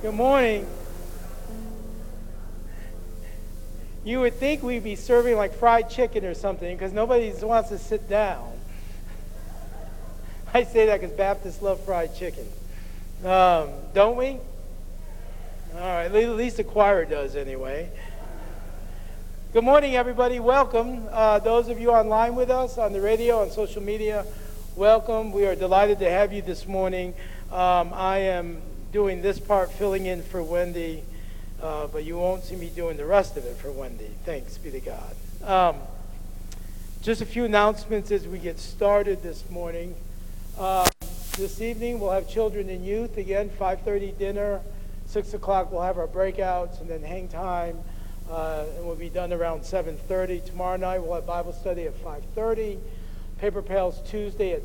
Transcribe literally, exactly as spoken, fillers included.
Good morning. You would think we'd be serving like fried chicken or something because nobody wants to sit down. I say that because Baptists love fried chicken. Um, don't we? All right, at least the choir does anyway. Good morning, everybody. Welcome. Uh, those of you online with us on the radio, on social media, welcome. We are delighted to have you this morning. Um, I am doing this part, filling in for Wendy, uh, but you won't see me doing the rest of it for Wendy. Thanks be to God. Um, just a few announcements as we get started this morning. Uh, this evening we'll have children and youth. Again, five thirty dinner, six o'clock we'll have our breakouts, and then hang time. Uh, and we'll be done around seven thirty. Tomorrow night we'll have Bible study at five thirty. Paper Pails Tuesday at